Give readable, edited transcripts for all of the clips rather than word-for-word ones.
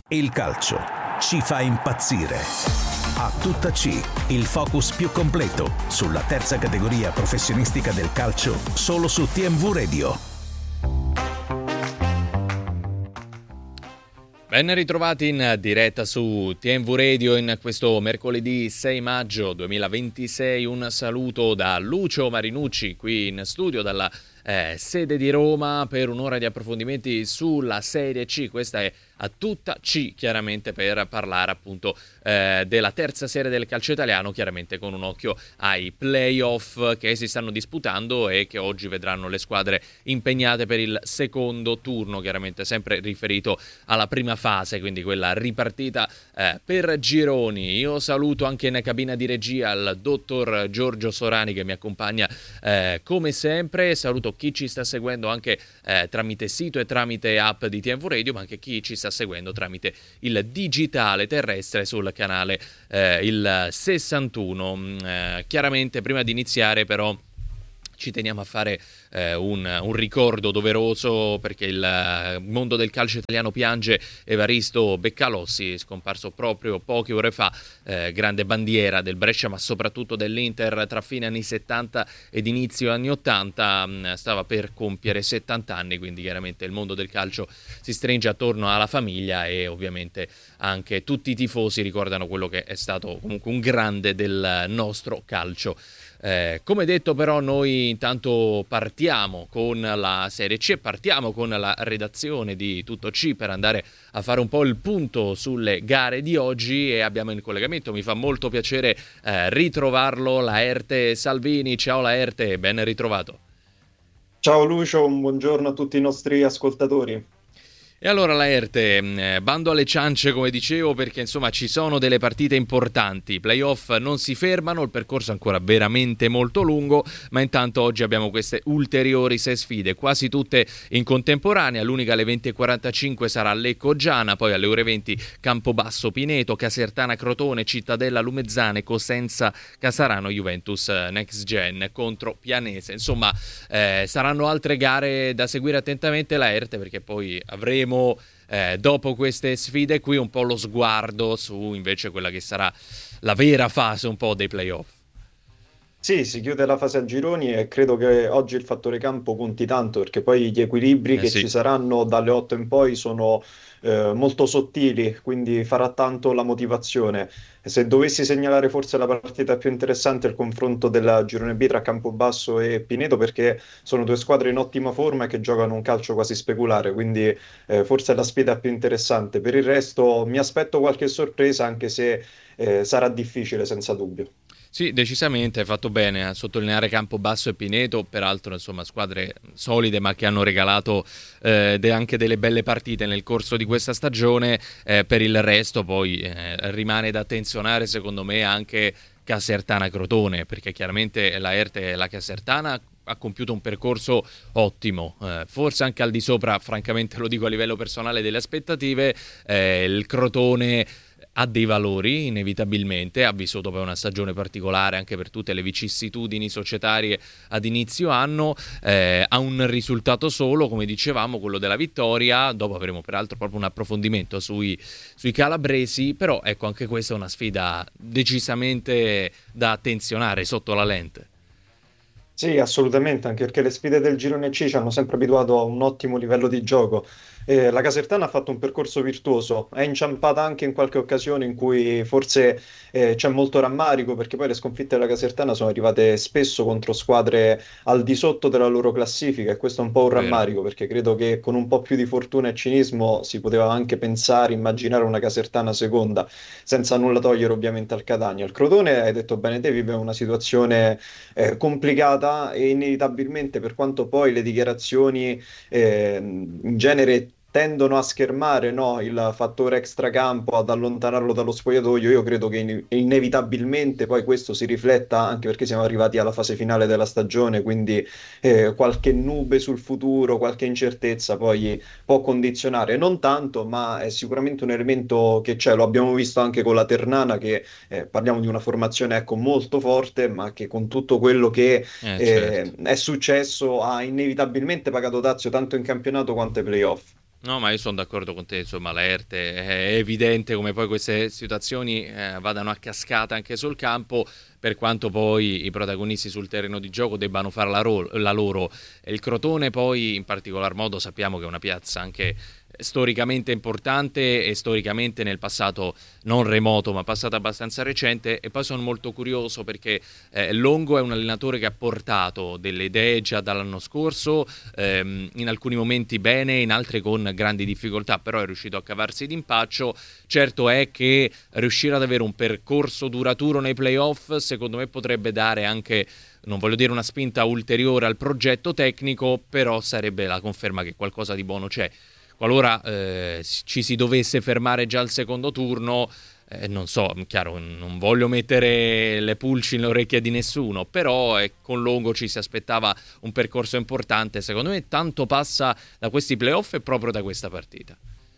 Il calcio ci fa impazzire. A tutta C, il focus più completo sulla terza categoria professionistica del calcio, solo su TMV Radio. Ben ritrovati in diretta su TMV Radio in questo mercoledì 6 maggio 2026. Un saluto da Lucio Marinucci qui in studio dalla sede di Roma per un'ora di approfondimenti sulla Serie C. Questa è A tutta C, chiaramente, per parlare appunto della terza serie del calcio italiano, chiaramente con un occhio ai playoff che si stanno disputando e che oggi vedranno le squadre impegnate per il secondo turno, chiaramente sempre riferito alla prima fase, quindi quella ripartita per gironi. Io saluto anche in cabina di regia il dottor Giorgio Sorani che mi accompagna come sempre. Saluto chi ci sta seguendo anche tramite sito e tramite app di TMV Radio, ma anche chi ci sta seguendo tramite il digitale terrestre sul canale il 61. Chiaramente prima di iniziare però ci teniamo a fare un ricordo doveroso, perché il mondo del calcio italiano piange Evaristo Beccalossi, scomparso proprio poche ore fa, grande bandiera del Brescia ma soprattutto dell'Inter tra fine anni 70 ed inizio anni 80, stava per compiere 70 anni, quindi chiaramente il mondo del calcio si stringe attorno alla famiglia e ovviamente anche tutti i tifosi ricordano quello che è stato comunque un grande del nostro calcio. Come detto però noi intanto partiamo con la Serie C, partiamo con la redazione di Tutto C per andare a fare un po' il punto sulle gare di oggi e abbiamo in collegamento, mi fa molto piacere ritrovarlo, Laerte Salvini. Ciao Laerte, ben ritrovato. Ciao Lucio, un buongiorno a tutti i nostri ascoltatori. E allora Laerte, bando alle ciance come dicevo, perché insomma ci sono delle partite importanti, i playoff non si fermano, il percorso è ancora veramente molto lungo, ma intanto oggi abbiamo queste ulteriori 6 sfide, quasi tutte in contemporanea. L'unica alle 20.45 sarà Lecco-Giana, poi alle ore 20 Campobasso-Pineto, Casertana-Crotone, Cittadella Lumezzane, Cosenza Casarano, Juventus Next Gen contro Pianese. Insomma saranno altre gare da seguire attentamente, Laerte, perché poi avremo dopo queste sfide qui un po' lo sguardo su invece quella che sarà la vera fase un po' dei playoff. Sì, si chiude la fase a gironi e credo che oggi il fattore campo conti tanto, perché poi gli equilibri che Sì. ci saranno dalle 8 in poi sono molto sottili, quindi farà tanto la motivazione. Se dovessi segnalare forse la partita più interessante è il confronto della girone B tra Campobasso e Pineto, perché sono due squadre in ottima forma e che giocano un calcio quasi speculare, quindi forse è la sfida più interessante. Per il resto mi aspetto qualche sorpresa, anche se sarà difficile senza dubbio. Sì, decisamente, hai fatto bene a sottolineare Campobasso e Pineto, peraltro insomma squadre solide ma che hanno regalato anche delle belle partite nel corso di questa stagione. Per il resto poi rimane da attenzionare secondo me anche Casertana-Crotone, perché chiaramente la Casertana ha compiuto un percorso ottimo, forse anche al di sopra, francamente lo dico a livello personale, delle aspettative. Il Crotone ha dei valori, inevitabilmente, ha vissuto poi una stagione particolare anche per tutte le vicissitudini societarie ad inizio anno, ha un risultato solo, come dicevamo, quello della vittoria. Dopo avremo peraltro proprio un approfondimento sui calabresi, però ecco, anche questa è una sfida decisamente da attenzionare sotto la lente. Sì, assolutamente, anche perché le sfide del girone C ci hanno sempre abituato a un ottimo livello di gioco. La Casertana ha fatto un percorso virtuoso, è inciampata anche in qualche occasione in cui forse c'è molto rammarico, perché poi le sconfitte della Casertana sono arrivate spesso contro squadre al di sotto della loro classifica, e questo è un po' un Vero. rammarico, perché credo che con un po' più di fortuna e cinismo si poteva anche pensare, immaginare una Casertana seconda, senza nulla togliere ovviamente al Catania. Il Crotone, hai detto bene te, vive una situazione complicata, e inevitabilmente, per quanto poi le dichiarazioni in genere tendono a schermare, no, il fattore extracampo, ad allontanarlo dallo spogliatoio, io credo che inevitabilmente poi questo si rifletta, anche perché siamo arrivati alla fase finale della stagione, quindi qualche nube sul futuro, qualche incertezza poi può condizionare, non tanto, ma è sicuramente un elemento che c'è. Lo abbiamo visto anche con la Ternana, che parliamo di una formazione, ecco, molto forte, ma che con tutto quello che Certo. è successo ha inevitabilmente pagato dazio tanto in campionato quanto ai playoff. No, ma io sono d'accordo con te, insomma, Laerte è evidente come poi queste situazioni vadano a cascata anche sul campo, per quanto poi i protagonisti sul terreno di gioco debbano fare la loro. E il Crotone poi in particolar modo sappiamo che è una piazza anche storicamente importante e storicamente nel passato non remoto ma passato abbastanza recente, e poi sono molto curioso perché Longo è un allenatore che ha portato delle idee già dall'anno scorso, in alcuni momenti bene, in altri con grandi difficoltà, però è riuscito a cavarsi d'impaccio. Certo è che riuscire ad avere un percorso duraturo nei playoff secondo me potrebbe dare anche, non voglio dire una spinta ulteriore al progetto tecnico, però sarebbe la conferma che qualcosa di buono c'è. Qualora ci si dovesse fermare già al secondo turno, non so, chiaro, non voglio mettere le pulci nelle orecchie di nessuno, però con Longo ci si aspettava un percorso importante. Secondo me tanto passa da questi playoff e proprio da questa partita.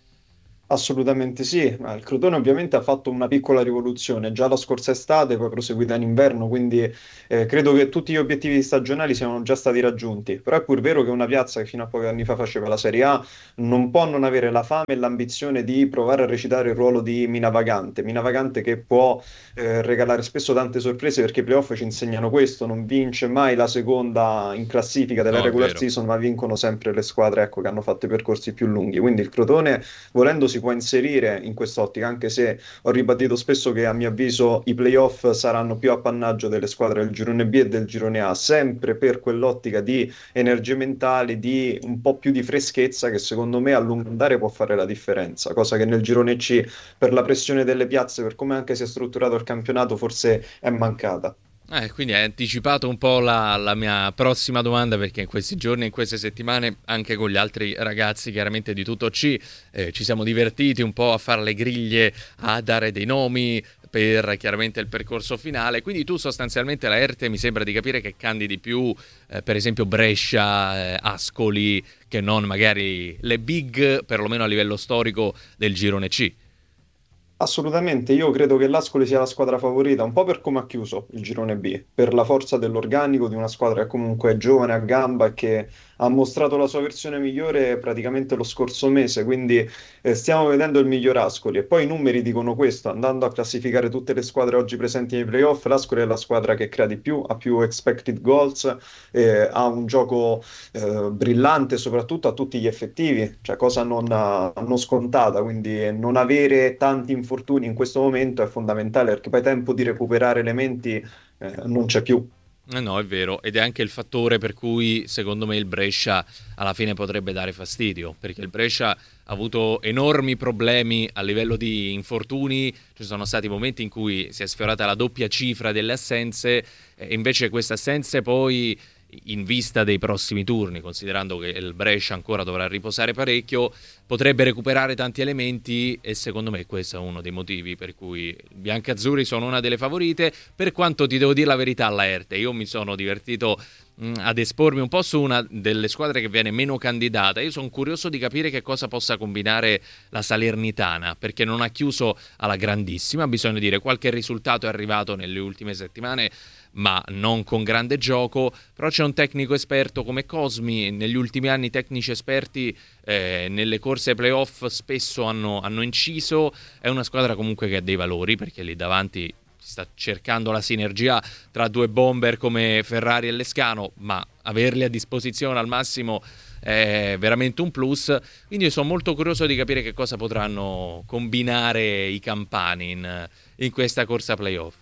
Assolutamente sì, ma il Crotone ovviamente ha fatto una piccola rivoluzione già la scorsa estate, poi proseguita in inverno, quindi credo che tutti gli obiettivi stagionali siano già stati raggiunti. Però è pur vero che una piazza che fino a pochi anni fa faceva la Serie A non può non avere la fame e l'ambizione di provare a recitare il ruolo di Mina Vagante che può regalare spesso tante sorprese, perché i playoff ci insegnano questo: non vince mai la seconda in classifica della No, è regular vero. season, ma vincono sempre le squadre, ecco, che hanno fatto i percorsi più lunghi. Quindi il Crotone, volendo, si può inserire in quest'ottica, anche se ho ribadito spesso che a mio avviso i playoff saranno più appannaggio delle squadre del girone B e del girone A, sempre per quell'ottica di energie mentali, di un po' più di freschezza che secondo me a lungo andare può fare la differenza, cosa che nel girone C, per la pressione delle piazze, per come anche si è strutturato il campionato, forse è mancata. Quindi hai anticipato un po' la mia prossima domanda, perché in questi giorni, in queste settimane, anche con gli altri ragazzi chiaramente di tutto C, ci siamo divertiti un po' a fare le griglie, a dare dei nomi per chiaramente il percorso finale. Quindi tu sostanzialmente la Erte mi sembra di capire che candidi più per esempio Brescia, Ascoli, che non magari le big, perlomeno a livello storico, del girone C. Assolutamente, io credo che l'Ascoli sia la squadra favorita, un po' per come ha chiuso il girone B, per la forza dell'organico di una squadra che comunque è giovane, a gamba e che ha mostrato la sua versione migliore praticamente lo scorso mese, quindi stiamo vedendo il miglior Ascoli. E poi i numeri dicono questo: andando a classificare tutte le squadre oggi presenti nei playoff, l'Ascoli è la squadra che crea di più, ha più expected goals, ha un gioco brillante, soprattutto a tutti gli effettivi, cioè cosa non scontata, quindi non avere tanti infortuni in questo momento è fondamentale, perché poi tempo di recuperare elementi non c'è più. No, è vero, ed è anche il fattore per cui secondo me il Brescia alla fine potrebbe dare fastidio, perché il Brescia ha avuto enormi problemi a livello di infortuni, ci sono stati momenti in cui si è sfiorata la doppia cifra delle assenze, e invece queste assenze poi, in vista dei prossimi turni, considerando che il Brescia ancora dovrà riposare parecchio, potrebbe recuperare tanti elementi, e secondo me questo è uno dei motivi per cui i biancazzurri sono una delle favorite. Per quanto ti devo dire la verità, Laerte, io mi sono divertito ad espormi un po' su una delle squadre che viene meno candidata. Io sono curioso di capire che cosa possa combinare la Salernitana, perché non ha chiuso alla grandissima, bisogna dire, qualche risultato è arrivato nelle ultime settimane ma non con grande gioco. Però c'è un tecnico esperto come Cosmi, negli ultimi anni tecnici esperti nelle corse playoff spesso hanno inciso. È una squadra comunque che ha dei valori, perché lì davanti si sta cercando la sinergia tra due bomber come Ferrari e Lescano, ma averli a disposizione al massimo è veramente un plus. Quindi io sono molto curioso di capire che cosa potranno combinare i campani in questa corsa playoff.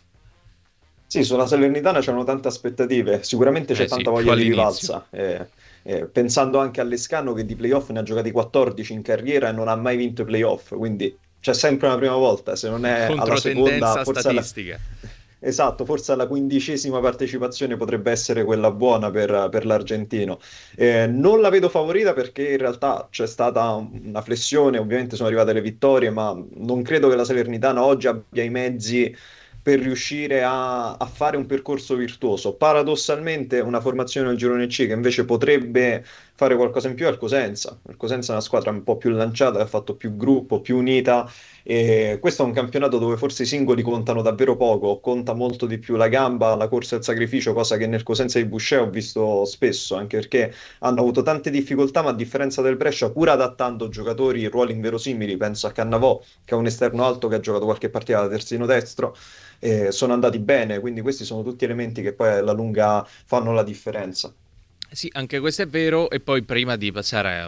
Sì, sulla Salernitana c'erano tante aspettative, sicuramente c'è Sì, tanta più voglia di all'inizio. rivalsa, pensando anche all'Escano che di playoff ne ha giocati 14 in carriera e non ha mai vinto i playoff, quindi c'è sempre una prima volta, se non è alla seconda, Controtendenza statistica. Esatto, forse alla 15ª partecipazione potrebbe essere quella buona per l'argentino. Non la vedo favorita perché in realtà c'è stata una flessione, ovviamente sono arrivate le vittorie, ma non credo che la Salernitana oggi abbia i mezzi per riuscire a fare un percorso virtuoso. Paradossalmente, una formazione del girone C che invece potrebbe fare qualcosa in più è il Cosenza. Il Cosenza è una squadra un po' più lanciata, ha fatto più gruppo, più unita, e questo è un campionato dove forse i singoli contano davvero poco, conta molto di più la gamba, la corsa e il sacrificio, cosa che nel Cosenza di Boucher ho visto spesso, anche perché hanno avuto tante difficoltà, ma a differenza del Brescia, pur adattando giocatori in ruoli inverosimili, penso a Cannavò, che è un esterno alto che ha giocato qualche partita da terzino destro, sono andati bene, quindi questi sono tutti elementi che poi alla lunga fanno la differenza. Sì, anche questo è vero. E poi prima di passare a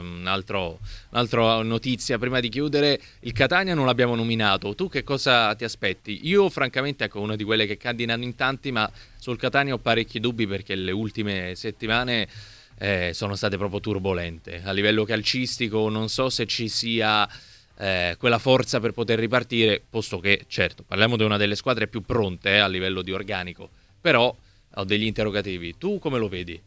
un'altra notizia, prima di chiudere, il Catania non l'abbiamo nominato. Tu che cosa ti aspetti? Io francamente, ecco, una di quelle che candidano in tanti, ma sul Catania ho parecchi dubbi perché le ultime settimane sono state proprio turbolente. A livello calcistico non so se ci sia quella forza per poter ripartire, posto che, certo, parliamo di una delle squadre più pronte a livello di organico, però ho degli interrogativi. Tu come lo vedi?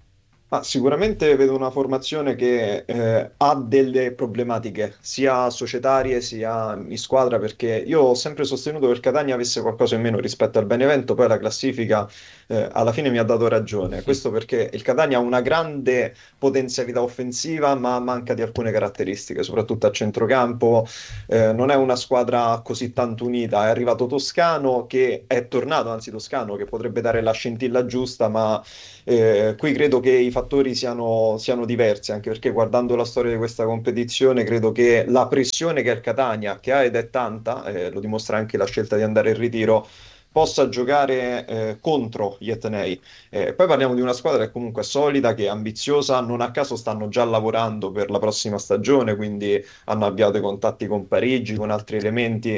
Ma sicuramente vedo una formazione che ha delle problematiche, sia societarie sia in squadra, perché io ho sempre sostenuto che il Catania avesse qualcosa in meno rispetto al Benevento, poi la classifica alla fine mi ha dato ragione. Questo perché il Catania ha una grande potenzialità offensiva, ma manca di alcune caratteristiche, soprattutto a centrocampo. Non è una squadra così tanto unita. È arrivato Toscano, che è tornato, anzi Toscano, che potrebbe dare la scintilla giusta, ma qui credo che i fattori siano diversi, anche perché guardando la storia di questa competizione, credo che la pressione che il Catania, che ha ed è tanta, lo dimostra anche la scelta di andare in ritiro, possa giocare contro gli Etnei. Poi parliamo di una squadra che comunque è solida, che è ambiziosa, non a caso stanno già lavorando per la prossima stagione, quindi hanno avviato i contatti con Parigi, con altri elementi,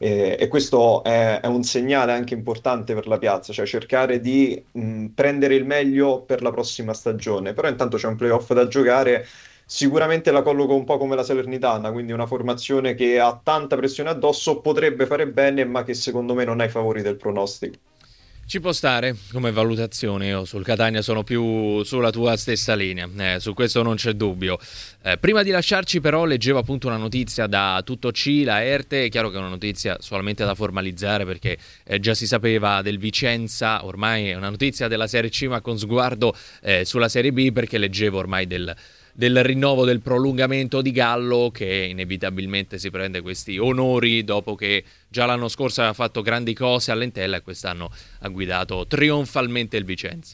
e questo è un segnale anche importante per la piazza, cioè cercare di prendere il meglio per la prossima stagione. Però intanto c'è un playoff da giocare. Sicuramente la colloco un po' come la Salernitana, quindi una formazione che ha tanta pressione addosso, potrebbe fare bene, ma che secondo me non ha i favori del pronostico. Ci può stare come valutazione. Io sul Catania sono più sulla tua stessa linea, su questo non c'è dubbio. Prima di lasciarci però leggevo appunto una notizia da Tutto C, la Erte. È chiaro che è una notizia solamente da formalizzare perché già si sapeva del Vicenza, ormai è una notizia della Serie C ma con sguardo sulla Serie B, perché leggevo ormai del rinnovo, del prolungamento di Gallo, che inevitabilmente si prende questi onori dopo che già l'anno scorso aveva fatto grandi cose all'Entella e quest'anno ha guidato trionfalmente il Vicenza.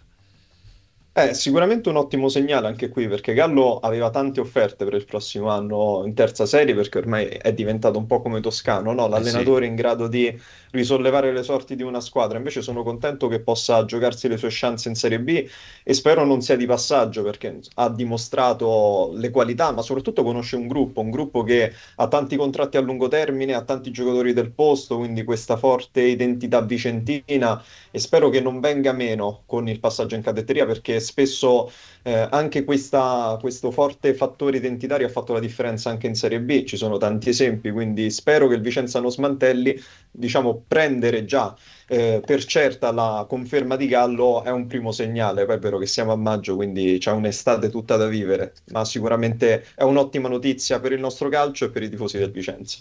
Sicuramente un ottimo segnale anche qui, perché Gallo aveva tante offerte per il prossimo anno in terza serie, perché ormai è diventato un po' come Toscano, no? Sì. L'allenatore in grado di risollevare le sorti di una squadra. Invece sono contento che possa giocarsi le sue chance in Serie B e spero non sia di passaggio, perché ha dimostrato le qualità, ma soprattutto conosce un gruppo che ha tanti contratti a lungo termine, ha tanti giocatori del posto, quindi questa forte identità vicentina, e spero che non venga meno con il passaggio in cadetteria, perché spesso anche questo forte fattore identitario ha fatto la differenza anche in Serie B. Ci sono tanti esempi, quindi spero che il Vicenza non smantelli. Diciamo, prendere già per certa la conferma di Gallo è un primo segnale. Poi è vero che siamo a maggio, quindi c'è un'estate tutta da vivere, ma sicuramente è un'ottima notizia per il nostro calcio e per i tifosi del Vicenza.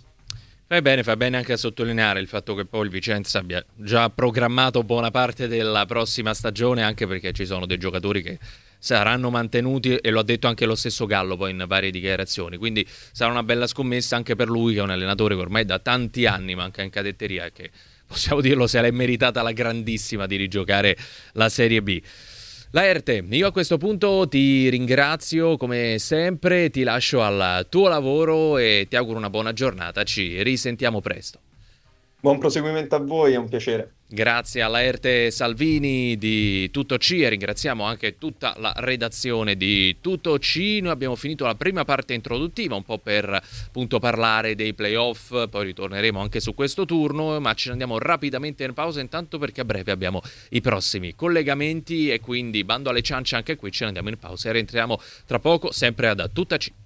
Fa bene anche a sottolineare il fatto che poi il Vicenza abbia già programmato buona parte della prossima stagione, anche perché ci sono dei giocatori che saranno mantenuti, e lo ha detto anche lo stesso Gallo poi in varie dichiarazioni, quindi sarà una bella scommessa anche per lui, che è un allenatore che ormai da tanti anni manca in cadetteria e che, possiamo dirlo, se l'è meritata la grandissima di rigiocare la Serie B. Laerte, io a questo punto ti ringrazio come sempre, ti lascio al tuo lavoro e ti auguro una buona giornata. Ci risentiamo presto. Buon proseguimento a voi, è un piacere. Grazie a Laerte Salvini di Tutto C e ringraziamo anche tutta la redazione di Tutto C. Noi abbiamo finito la prima parte introduttiva, un po' per appunto parlare dei playoff, poi ritorneremo anche su questo turno, ma ci andiamo rapidamente in pausa intanto perché a breve abbiamo i prossimi collegamenti e quindi bando alle ciance anche qui, ce ne andiamo in pausa e rientriamo tra poco sempre ad Tutta C.